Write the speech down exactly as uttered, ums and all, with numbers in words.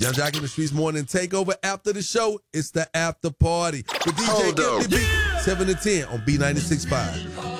Young Jock in the Streets morning takeover. After the show, it's the after party with D J Empty Beat, seven to ten on B ninety-six point five.